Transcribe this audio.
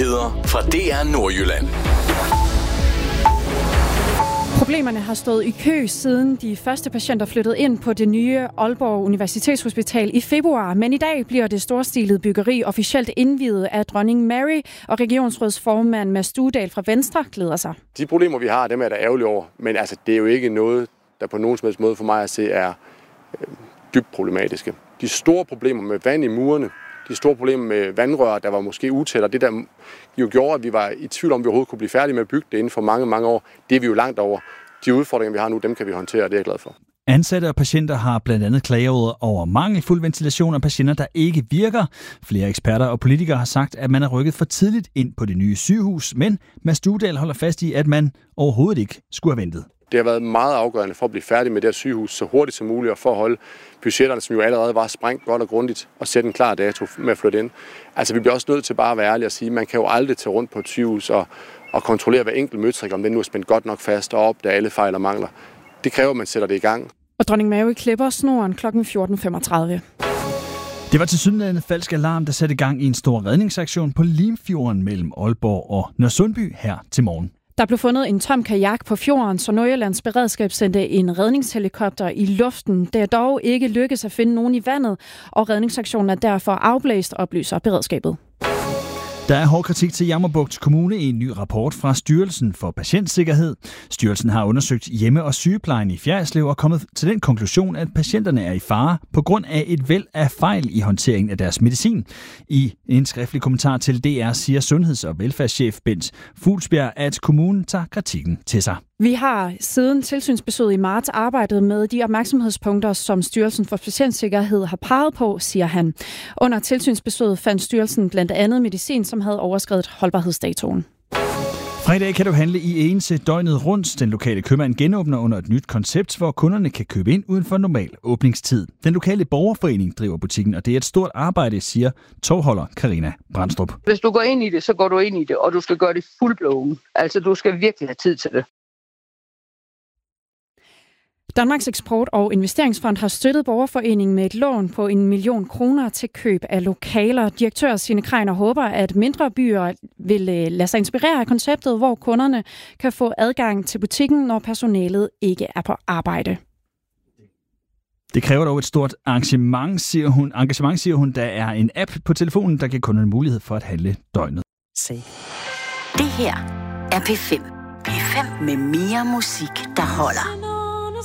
Nyheder fra DR Nordjylland. Problemerne har stået i kø, siden de første patienter flyttede ind på det nye Aalborg Universitetshospital i februar. Men i dag bliver det storstilede byggeri officielt indviet af dronning Mary, og regionsrådsformand Mads Stuedal fra Venstre glæder sig. De problemer, vi har, dem er der ærgerlige over. Men altså, det er jo ikke noget, der på nogen som helst måde for mig at se er dybt problematiske. De store problemer med vand i murene, de store problemer med vandrør, der var måske utæt, og det der jo gjorde, at vi var i tvivl om, at vi overhovedet kunne blive færdige med at bygge det inden for mange, mange år, det er vi jo langt over. De udfordringer, vi har nu, dem kan vi håndtere, og det er jeg glad for. Ansatte og patienter har blandt andet klaget over mangelfuld ventilation af patienter, der ikke virker. Flere eksperter og politikere har sagt, at man er rykket for tidligt ind på det nye sygehus, men Mads Stuedal holder fast i, at man overhovedet ikke skulle have ventet. Det har været meget afgørende for at blive færdig med det her sygehus så hurtigt som muligt, og for at holde budgetterne, som jo allerede var sprængt godt og grundigt, og sætte en klar dato med at flytte ind. Altså, vi bliver også nødt til bare at være ærlige og sige, at man kan jo aldrig tage rundt på et sygehus og kontrollere hver enkelt møtrik, om den nu er spændt godt nok fast og opdage alle fejl og mangler. Det kræver, at man sætter det i gang. Og dronning Mary klipper snoren kl. 14.35. Det var tilsyneladende falsk alarm, der satte i gang i en stor redningsaktion på Limfjorden mellem Aalborg og Nørresundby her til morgen. Der blev fundet en tom kajak på fjorden, så Nordjyllands Beredskab sendte en redningshelikopter i luften. Det er dog ikke lykkedes at finde nogen i vandet, og redningsaktionen er derfor afblæst, oplyser beredskabet. Der er hård kritik til Jammerbugt Kommune i en ny rapport fra Styrelsen for Patientsikkerhed. Styrelsen har undersøgt hjemme- og sygeplejen i Fjerritslev og kommet til den konklusion, at patienterne er i fare på grund af et væld af fejl i håndteringen af deres medicin. I en skriftlig kommentar til DR siger sundheds- og velfærdschef Bent Fuglsbjerg, at kommunen tager kritikken til sig. Vi har siden tilsynsbesøget i marts arbejdet med de opmærksomhedspunkter, som Styrelsen for Patientsikkerhed har peget på, siger han. Under tilsynsbesøget fandt styrelsen blandt andet medicin, som havde overskredet holdbarhedsdatoen. Fra i dag kan du handle i Egense døgnet rundt. Den lokale købmand genåbner under et nyt koncept, hvor kunderne kan købe ind uden for normal åbningstid. Den lokale borgerforening driver butikken, og det er et stort arbejde, siger tovholder Karina Brandstrup. Hvis du går ind i det, så går du ind i det, og du skal gøre det fuldblåen. Altså, du skal virkelig have tid til det. Danmarks Eksport- og Investeringsfond har støttet borgerforeningen med et lån på 1 million kroner til køb af lokaler. Direktør Signe Kreiner håber, at mindre byer vil lade sig inspirere af konceptet, hvor kunderne kan få adgang til butikken, når personalet ikke er på arbejde. Det kræver dog et stort engagement, siger hun. Der er en app på telefonen, der giver kunderne mulighed for at handle døgnet. Det her er P5. P5 med mere musik, der holder.